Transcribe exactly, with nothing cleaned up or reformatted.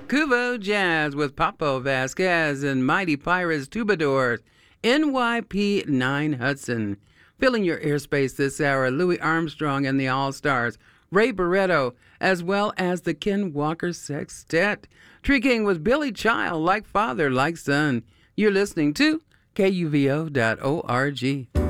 Cuvo Jazz with Papo Vasquez and Mighty Pirates Troubadours, N Y P nine Hudson. Filling your airspace this hour, Louis Armstrong and the All-Stars, Ray Barretto, as well as the Ken Walker Sextet. Tree King was Billy Child, like father, like son. You're listening to K U V O dot org.